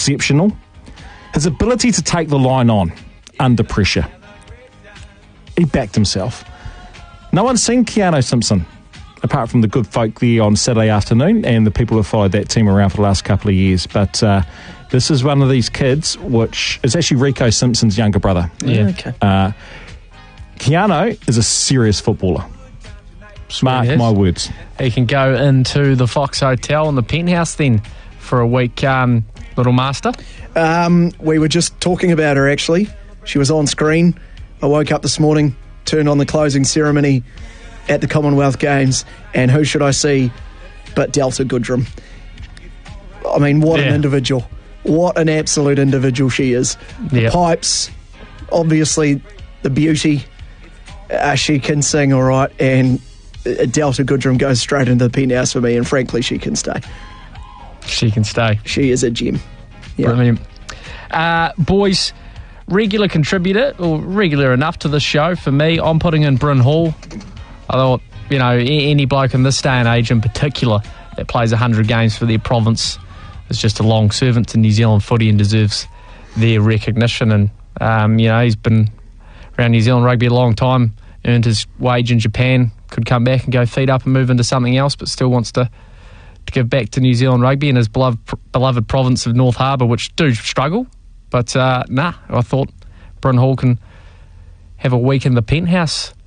exceptional. His ability to take the line on under pressure. He backed himself. No one's seen Keanu Simpson, apart from the good folk there on Saturday afternoon and the people who followed that team around for the last couple of years. But this is one of these kids, which is actually Rico Simpson's younger brother. Yeah. Okay. Keanu is a serious footballer. Mark my words. He can go into the Fox Hotel and the Penthouse then for a week, little master. We were just talking about her, actually. She was on screen. I woke up this morning, turned on the closing ceremony at the Commonwealth Games, and who should I see but Delta Goodrum. I mean, what an individual. What an absolute individual she is. The pipes, obviously the beauty. She can sing all right, and Delta Goodrum goes straight into the Penthouse for me, and frankly, she can stay. She can stay. She is a gem. Yeah. Brilliant. Boys, regular contributor, or regular enough to the show for me, I'm putting in Bryn Hall. I thought, any bloke in this day and age in particular that plays 100 games for their province is just a long servant to New Zealand footy and deserves their recognition. And, he's been around New Zealand rugby a long time, earned his wage in Japan, could come back and go feet up and move into something else, but still wants to give back to New Zealand rugby and his beloved province of North Harbour, which do struggle. But, I thought Bryn Hall can have a week in the Penthouse